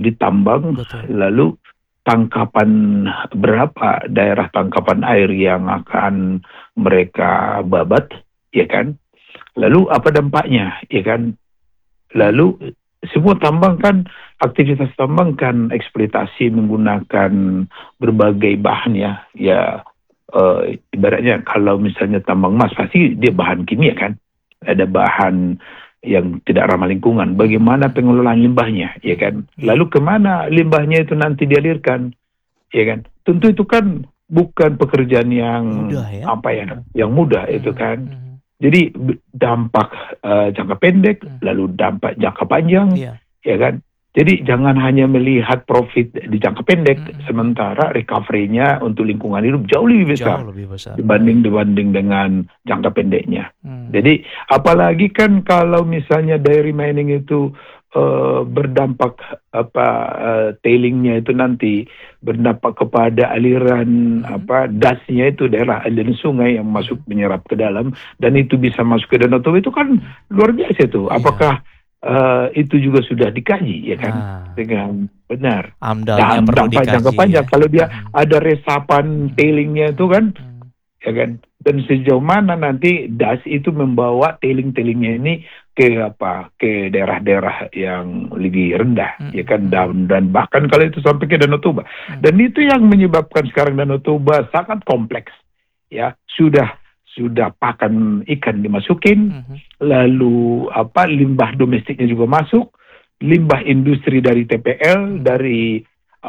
ditambang, lalu tangkapan berapa daerah tangkapan air yang akan mereka babat, ya kan? Lalu apa dampaknya, ya kan? Lalu semua tambang kan, aktivitas tambang kan eksploitasi menggunakan berbagai bahan ya. Ibaratnya kalau misalnya tambang emas pasti dia bahan kimia kan, ada bahan yang tidak ramah lingkungan. Bagaimana pengelolaan limbahnya, ya kan? Lalu kemana limbahnya itu nanti dialirkan, ya kan? Tentu itu kan bukan pekerjaan yang mudah, ya? Yang mudah itu kan. Jadi dampak jangka pendek, lalu dampak jangka panjang, ya kan? Jadi jangan hanya melihat profit di jangka pendek, sementara recovery-nya untuk lingkungan hidup jauh lebih besar dibanding dengan jangka pendeknya. Jadi apalagi kan kalau misalnya dairy mining itu berdampak tailingnya itu nanti berdampak kepada aliran dasnya itu daerah aliran sungai yang masuk menyerap ke dalam, dan itu bisa masuk ke Danau Toba, itu kan luar biasa itu. Apakah itu juga sudah dikaji, ya kan, dengan benar. AMDAL-nya perlu dikaji, jangka panjang. Kalau dia ada resapan tailingnya itu kan, ya kan, dan sejauh mana nanti das itu membawa tailing-tailingnya ini ke daerah-daerah yang lebih rendah, ya kan, dan bahkan kalau itu sampai ke Danau Toba. Dan itu yang menyebabkan sekarang Danau Toba sangat kompleks, ya. Sudah pakan ikan dimasukin, lalu limbah domestiknya juga masuk, limbah industri dari TPL, dari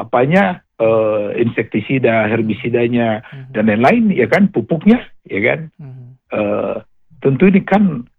insektisida, herbisidanya, dan lain-lain, ya kan, pupuknya, ya kan. Tentu ini kan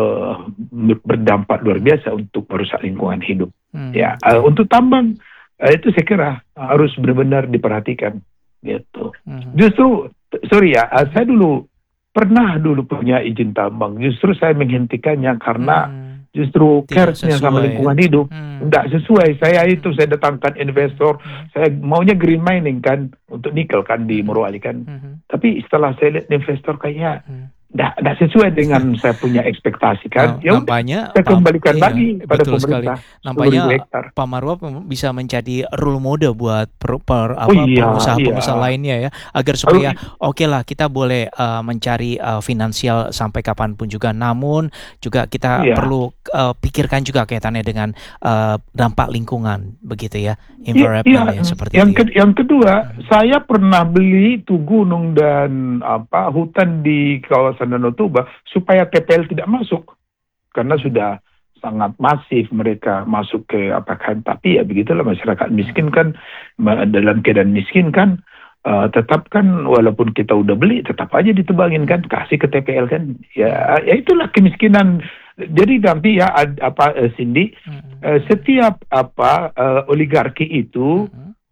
berdampak luar biasa untuk merusak lingkungan hidup. Ya, untuk tambang itu saya kira harus benar-benar diperhatikan, gitu. Justru, saya pernah dulu punya izin tambang, justru saya menghentikannya karena justru care-nya sama lingkungan hidup tidak sesuai. Saya datangkan investor, saya maunya green mining kan, untuk nikel kan di Morowali kan. Tapi setelah saya lihat investor kayaknya tidak sesuai dengan saya punya ekspektasi kan. Ya nampaknya saya kembalikan lagi pada pemerintah. Nampaknya Pak Marwah bisa menjadi role model buat pengusaha-pengusaha lainnya, ya, agar supaya lah kita boleh mencari finansial sampai kapanpun juga, namun juga kita perlu pikirkan juga kaitannya dengan dampak lingkungan, begitu ya, environment seperti itu. Yang kedua, saya pernah beli itu gunung dan hutan di kawasan Danau Toba supaya TPL tidak masuk, karena sudah sangat masif mereka masuk ke tapi ya begitulah, masyarakat miskin kan, dalam keadaan miskin kan, tetap kan walaupun kita udah beli tetap aja ditebangin kan, kasih ke TPL kan, ya itulah kemiskinan. Jadi nanti ya Cindy, setiap oligarki itu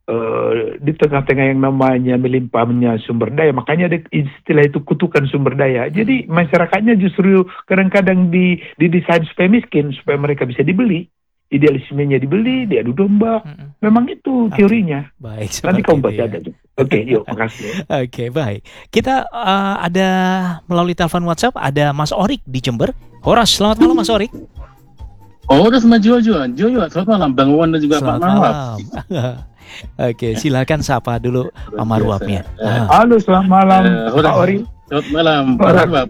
di tengah-tengah yang namanya melimpahnya sumber daya, makanya ada istilah itu kutukan sumber daya. Jadi masyarakatnya justru kadang-kadang didesain supaya miskin, supaya mereka bisa dibeli, idealismenya dibeli, diadu domba. Memang itu teorinya. Baik, nanti kamu baca ada. Oke, yuk, makasih. Oke, baik. Kita ada melalui telepon WhatsApp, ada Mas Orik di Jember. Horas, selamat malam Mas Orik. Horas sama Jojo, selamat malam Bang Wan dan juga Pak Marwah. Oke, silakan sapa dulu Pak Marwahnya. Halo, selamat malam Pak Ori. Selamat malam Pak Marwah.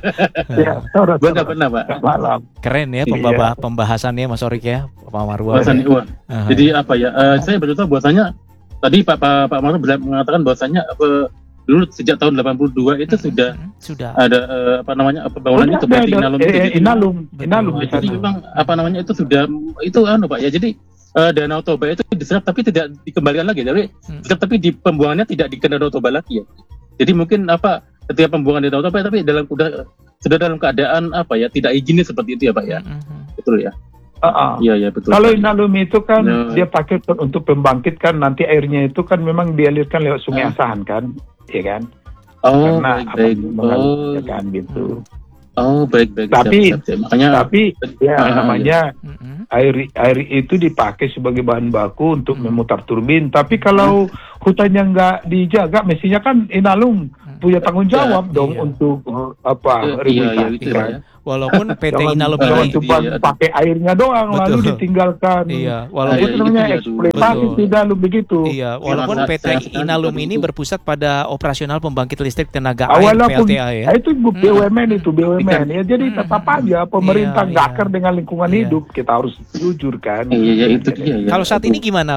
Bagaimana pernah Pak? Selamat malam. Keren ya pembahasannya Mas Orik ya, Pak Marwah. Jadi saya betul bahwasanya tadi Pak Marwah mengatakan bahwasanya dulu sejak tahun 82 itu sudah ada pembangunan itu seperti Inalum. Jadi memang itu sudah Pak ya. Jadi Danau Toba itu diserap tapi tidak dikembalikan lagi, tapi di pembuangannya tidak di Danau Toba lagi ya. Jadi mungkin ketika pembuangan di Danau Toba tapi sudah dalam keadaan tidak higienis seperti itu ya Pak ya. Betul ya. Iya betul. Kalau Inalum itu kan dia pakai untuk pembangkit kan, nanti airnya itu kan memang dialirkan lewat Sungai Asahan kan, ya kan? Karena baik. Kan gitu. Baik. Tapi siap. Makanya namanya air itu dipakai sebagai bahan baku untuk memutar turbin. Tapi kalau hutannya nggak dijaga, mestinya kan Inalum punya tanggung jawab dong untuk rehabilitasi. Iya. Walaupun PT Inalum jangan ini cuma pakai airnya doang lalu ditinggalkan. Iya, walaupun namanya eksploitasi tidak begitu. Iya, walaupun PT Inalum ini berpusat pada operasional pembangkit listrik tenaga air Walaupun PLTA ya. Itu BUMN ya. Jadi tetap aja pemerintah gakar dengan lingkungan hidup. Kita harus jujur kan. Iya, itu dia. Kalau saat ini gimana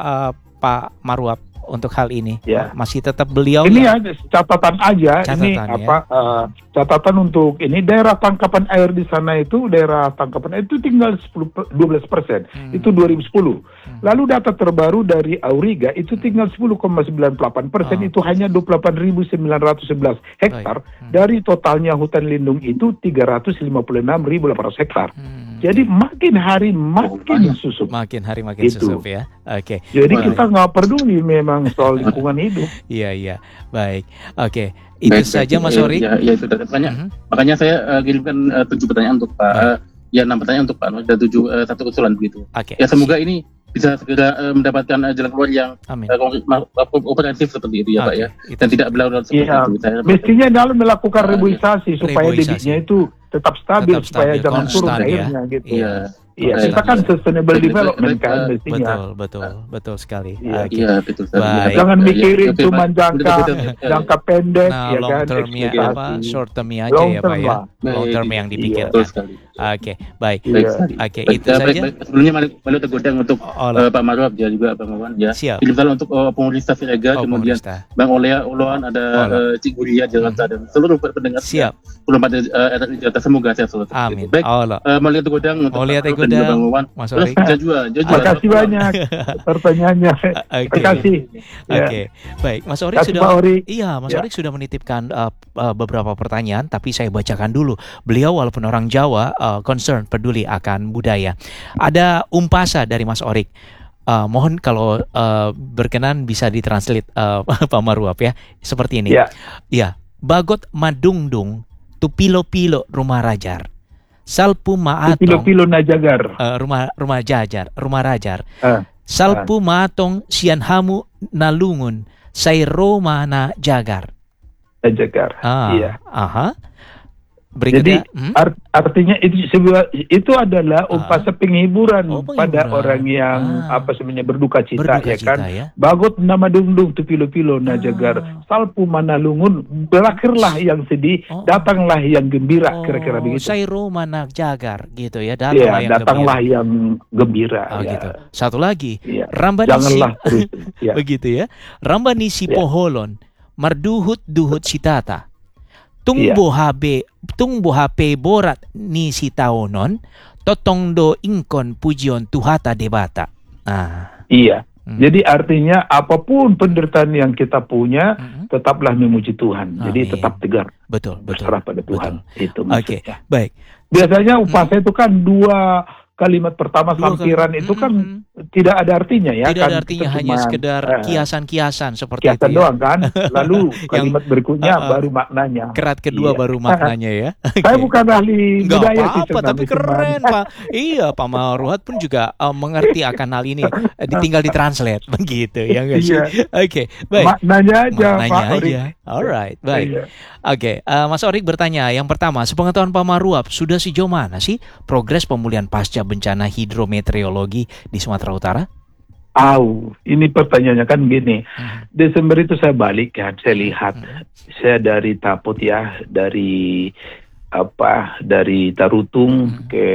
Pak Marwap untuk hal ini? Ya. Masih tetap beliau ini ya catatan aja. Ini catatan untuk ini daerah tangkapan air di sana itu tinggal 12%. Itu 2010. Lalu data terbaru dari Auriga itu tinggal 10,98%. Itu hanya 28.911 hektar dari totalnya hutan lindung itu 356.800 hektar. Jadi makin hari makin susup. Makin hari makin susup ya. Oke. Jadi kita nggak peduli memang soal lingkungan hidup. Iya. Baik. Oke. Itu saja Mas Orik. Ya itu banyak. Makanya saya kirimkan 7 pertanyaan untuk Pak. 6 pertanyaan untuk Pak. Dan 7 satu usulan begitu. Oke. Ya semoga ini bisa segera mendapatkan jalan keluar yang operatif seperti itu ya Pak ya. Dan tidak berlarut seperti itu. Mestinya dalam melakukan reboisasi supaya debitnya itu tetap stabil supaya jangan turun airnya gitu. Iya, kita kan sustainable development kan mestinya. Betul sekali. Iya, betul. Jangan mikirin cuma jangka pendek ya long kan. termnya short termnya aja ya Pak ya. Long term yang dipikirkan. Oke, baik. Oke, itu saja. Sebelumnya Malu Tegodang untuk Pak Marwap ya juga Bang Wawan ya. Kirim salam untuk pengurus Siaga, kemudian Bang Oloan, ada Cik Guria Jakarta dan seluruh pendengar. Siap. Jakarta semoga sehat selalu. Amin. Baik. Malu Tegodang untuk Bang Wawan. Mas Orik. Terima kasih banyak pertanyaannya. Terima kasih. Oke. Baik, Mas Orik Mas Orik sudah menitipkan beberapa pertanyaan, tapi saya bacakan dulu. Beliau walaupun orang Jawa concern, peduli akan budaya. Ada umpasa dari Mas Orik. Mohon kalau berkenan bisa ditranslate Pak Marwap ya. Seperti ini. Ya. Bagot madungdung tu pilo-pilo rumah rajar. Salpu maatong pilo-pilo najagar. Rumah rajar. Salpu maatong sian hamu nalungun say Roma na jagar. Iya. Berikutnya, jadi artinya itu adalah umpasa penghiburan pada orang yang berduka cita ya kan. Bagot nama dungdung tu pilo-pilo na jagar. Salpu manalungun, berakhirlah yang sedih, datanglah yang gembira, kira-kira begitu. Sayro mana jagar gitu ya, datanglah yang gembira. Gitu. Satu lagi, janganlah terus. Begitu ya. Rambani si poholon, marduhut sitata. Tungbo HP borat ni si taonon, totong do ingkon pujion tuhata debata. Iya. Jadi artinya apapun penderitaan yang kita punya, tetaplah memuji Tuhan. Amin. Jadi tetap tegar. Betul. Berserah pada Tuhan. Itu maksudnya. Baik. Biasanya upasa itu kan 2 kalimat pertama sampiran itu kan tidak ada artinya ya. Tidak ada artinya, hanya sekedar kiasan-kiasan seperti itu ya. Doang kan. Lalu kalimat berikutnya baru maknanya. Kerat kedua baru maknanya ya. Saya bukan ahli budaya sih. Apa-apa, tapi keren Pak. Iya, Pak Marwat pun juga mengerti akan hal ini. Tinggal ditranslate begitu ya nggak sih? Oke, baik. Maknanya aja Pak Orik. Alright, baik. Oke, Mas Orik bertanya, yang pertama, sepengetahuan Pak Marwap, sudah sejauh mana sih progres pemulihan pasca bencana hidrometeorologi di Sumatera Utara? Ini pertanyaannya kan gini. Desember itu saya balik kan, saya lihat. Saya dari Tapot ya, dari Tarutung ke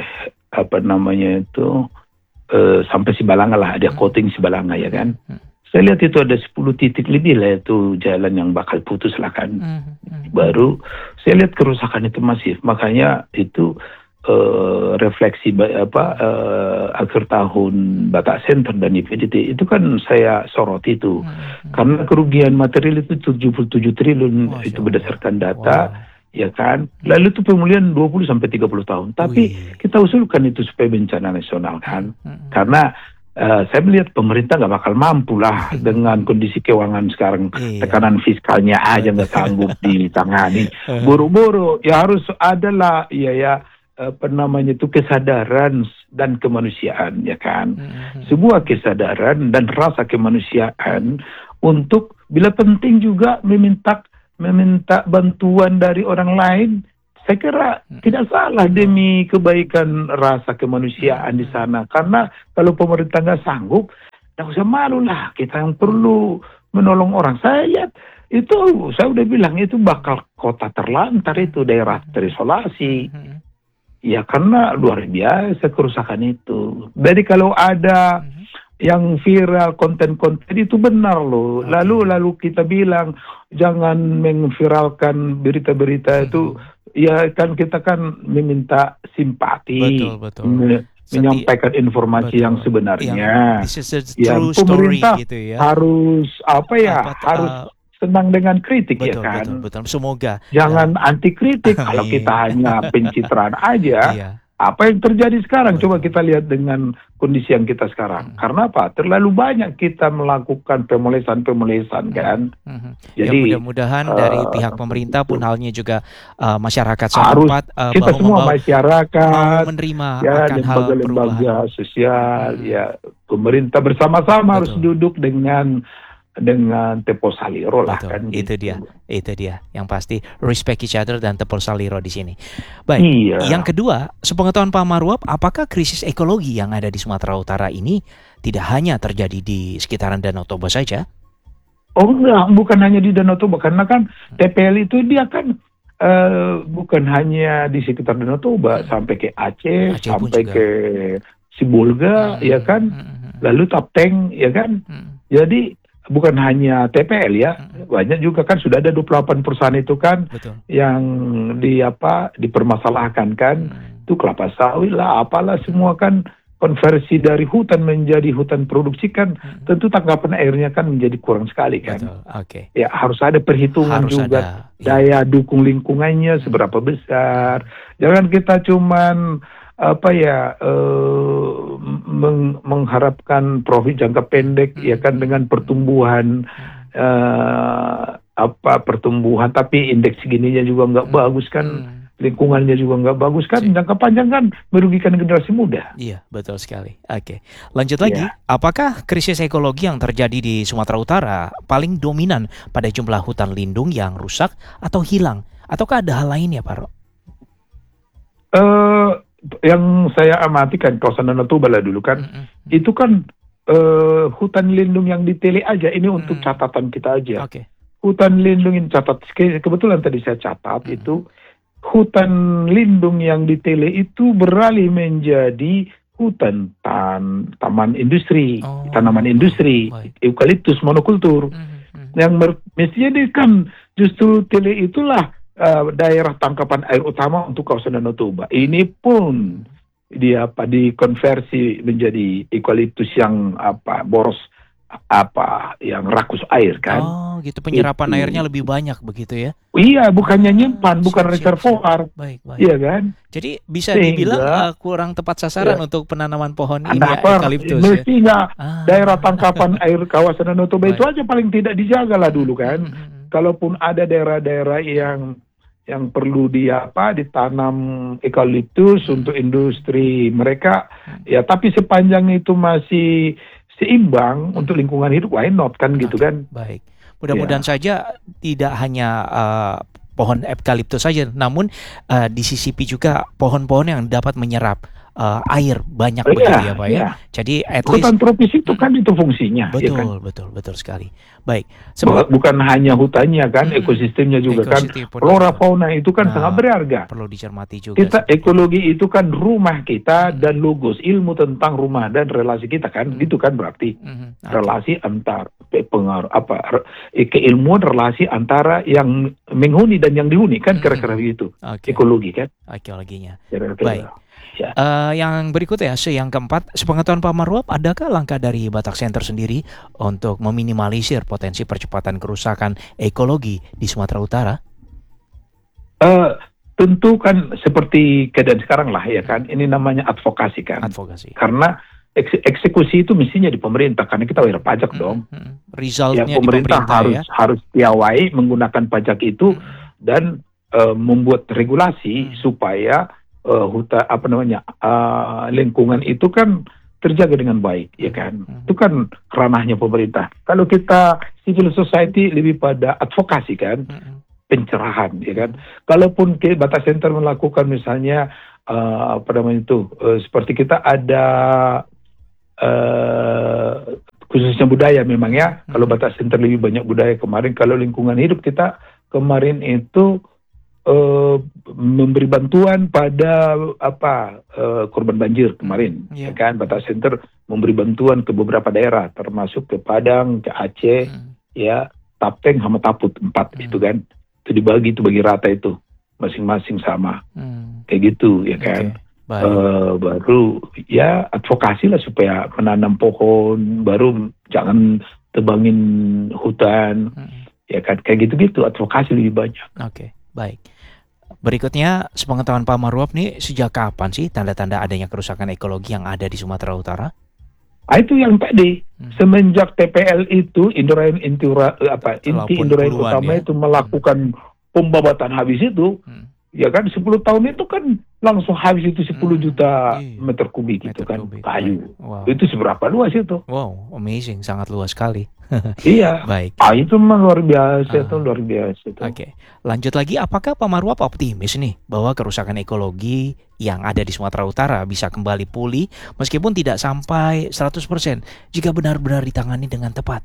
sampai Sibalanga lah, ada coating Sibalanga ya kan. Saya lihat itu ada 10 titik lebih lah itu jalan yang bakal putus lah kan. Baru saya lihat kerusakan itu masif. Makanya itu refleksi akhir tahun Batak Center dan IPDT itu kan saya sorot itu. Karena kerugian material itu 77 triliun itu berdasarkan data. Ya kan. Lalu itu pemulihan 20 sampai 30 tahun. Tapi kita usulkan itu supaya bencana nasional kan. Karena saya melihat pemerintah nggak bakal mampu lah dengan kondisi keuangan sekarang. Tekanan fiskalnya aja nggak sanggup ditangani. Boro-boro ya harus adalah kesadaran dan kemanusiaan ya kan. Sebuah kesadaran dan rasa kemanusiaan untuk bila penting juga meminta meminta bantuan dari orang lain, saya kira tidak salah demi kebaikan rasa kemanusiaan di sana. Karena kalau pemerintah nggak sanggup, nggak usah malu lah. Kita yang perlu menolong orang. Saya lihat itu, saya udah bilang itu bakal kota terlantar itu, daerah terisolasi. Ya karena luar biasa kerusakan itu. Jadi kalau ada yang viral konten-konten itu benar loh. Lalu kita bilang jangan memviralkan berita-berita itu. Ya kan kita kan meminta simpati, menyampaikan informasi yang sebenarnya. Ya pemerintah gitu ya. harus harus senang dengan kritik, ya kan. Betul. Semoga jangan anti kritik. Kalau kita hanya pencitraan aja. Apa yang terjadi sekarang? Coba kita lihat dengan kondisi yang kita sekarang. Karena apa? Terlalu banyak kita melakukan pemolesan kan. Jadi mudah-mudahan dari pihak pemerintah pun halnya juga masyarakat setempat kita semua masyarakat mau menerima akan hal lembaga sosial, ya pemerintah bersama-sama harus duduk dengan tepol saliro lah. Kan itu gitu. dia yang pasti respect each other dan tepol saliro di sini. Baik. Yang kedua, sepengetahuan Pak Marwap, apakah krisis ekologi yang ada di Sumatera Utara ini tidak hanya terjadi di sekitaran Danau Toba saja? Oh enggak, bukan hanya di Danau Toba, karena kan TPL itu dia kan bukan hanya di sekitar Danau Toba, sampai ke Aceh sampai ke Sibolga, ya kan, lalu Tapteng, ya kan. Jadi bukan hanya TPL ya, banyak juga kan sudah ada 28 perusahaan itu kan. Yang dipermasalahkan kan, itu kelapa sawit lah, apalah semua kan konversi dari hutan menjadi hutan produksi kan, tentu tangkapan airnya kan menjadi kurang sekali kan. Ya harus ada perhitungan juga daya dukung lingkungannya seberapa besar. Jangan kita cuman mengharapkan profit jangka pendek, ya kan, dengan pertumbuhan pertumbuhan tapi indeks segininya juga nggak bagus kan, lingkungannya juga nggak bagus kan, jangka panjang kan merugikan generasi muda. Iya, betul sekali. Oke, lanjut lagi. Apakah krisis ekologi yang terjadi di Sumatera Utara paling dominan pada jumlah hutan lindung yang rusak atau hilang, ataukah ada hal lain ya, Pak Ro? Yang saya amati kan kawasan Danau Toba lah dulu kan, itu kan hutan lindung yang ditele aja, ini untuk catatan kita aja. Hutan lindung ini catat, kebetulan tadi saya catat itu hutan lindung yang ditele itu beralih menjadi hutan taman industri, tanaman industri, eukaliptus monokultur. Yang mestinya ini kan justru tele itulah daerah tangkapan air utama untuk kawasan Danau Toba. Ini pun dia dikonversi menjadi eukaliptus yang boros yang rakus air kan. Oh, gitu, penyerapan airnya lebih banyak begitu ya. Iya, bukannya nyimpan, bukan reservoir. Baik. Iya kan? Jadi bisa dibilang kurang tepat sasaran untuk penanaman pohon ini ya, eukaliptus. Mestinya daerah tangkapan air kawasan Danau Toba itu aja paling tidak dijaga lah dulu kan. Kalaupun ada daerah-daerah yang perlu ditanam eukaliptus untuk industri mereka, ya tapi sepanjang itu masih seimbang untuk lingkungan hidup, why not kan gitu kan. Baik, mudah-mudahan saja tidak hanya pohon eukaliptus saja, namun disisipi juga pohon-pohon yang dapat menyerap air banyak begitu ya Pak ya. Jadi at least hutan tropis itu kan itu fungsinya. Betul, ya kan? betul sekali. Baik. Bukan hanya hutannya kan, ekosistemnya juga kan. Flora fauna itu kan sangat berharga. Perlu dicermati juga. Kita ekologi itu kan rumah kita dan logos ilmu tentang rumah dan relasi kita kan, gitu kan berarti. Relasi antar pengaruh keilmuan relasi antara yang menghuni dan yang dihuni kan, kira-kira begitu. Ekologi kan. Ekologinya. Baik. Yang berikutnya, yang keempat, sepengetahuan Pak Marwap, adakah langkah dari Batak Center sendiri untuk meminimalisir potensi percepatan kerusakan ekologi di Sumatera Utara? Tentu kan seperti keadaan sekarang lah ya kan, ini namanya advokasi kan. Advokasi. Karena eksekusi itu mestinya di pemerintah, karena kita bayar pajak dong. Resultnya ya, pemerintah harus piawai menggunakan pajak itu dan membuat regulasi supaya lingkungan itu kan terjaga dengan baik, ya kan. Itu kan ranahnya pemerintah. Kalau kita civil society lebih pada advokasi kan, pencerahan, ya kan. Kalaupun Batak Center melakukan misalnya seperti kita ada khususnya budaya memang ya. Kalau Batak Center lebih banyak budaya kemarin. Kalau lingkungan hidup kita kemarin itu memberi bantuan pada korban banjir kemarin, ya kan. Batak Center memberi bantuan ke beberapa daerah, termasuk ke Padang, ke Aceh, ya, Tapeng sama Taput 4 itu kan. Itu dibagi, itu bagi rata itu masing-masing sama, kayak gitu, ya kan. Baru ya advokasi lah supaya menanam pohon, baru jangan tebangin hutan, ya kan, kayak gitu-gitu, advokasi lebih banyak. Oke, baik. Berikutnya, sepengetahuan Pak Marwap nih, sejak kapan sih tanda-tanda adanya kerusakan ekologi yang ada di Sumatera Utara? Itu yang tadi, semenjak TPL itu, inti Indora Utama itu melakukan pembabatan habis itu, ya kan, 10 tahun itu kan langsung habis itu 10 juta meter kubik itu kan, kayu. Wow. Itu seberapa luas itu? Wow, amazing, sangat luas sekali. Iya. Baik. Itu mah luar biasa, itu luar biasa itu. Oke. Lanjut lagi, apakah Pak Marwap optimis nih bahwa kerusakan ekologi yang ada di Sumatera Utara bisa kembali pulih meskipun tidak sampai 100% jika benar-benar ditangani dengan tepat?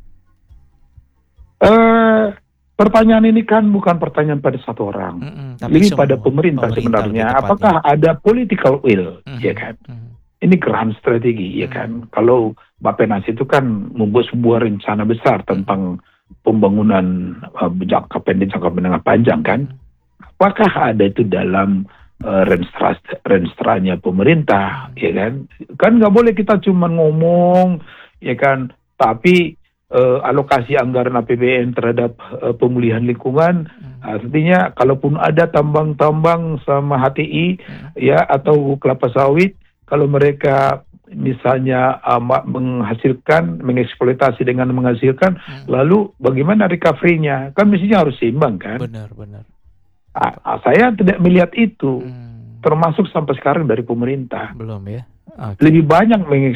Pertanyaan ini kan bukan pertanyaan pada satu orang, lebih pada pemerintah sebenarnya. Apakah ada political will, ya kan? Ini grand strategi, ya kan? Kalau Bappenas itu kan membuat sebuah rencana besar tentang pembangunan jangka pendek, jangka menengah panjang kan? Apakah ada itu dalam renstranya pemerintah, ya kan? Kan nggak boleh kita cuma ngomong, ya kan? Tapi alokasi anggaran APBN terhadap pemulihan lingkungan, artinya kalaupun ada tambang-tambang sama HTI ya atau kelapa sawit, kalau mereka misalnya mengeksploitasi dengan menghasilkan, lalu bagaimana recovery-nya? Kan mestinya harus seimbang kan? Benar. Saya tidak melihat itu, termasuk sampai sekarang dari pemerintah. Belum ya? Okay. Lebih banyak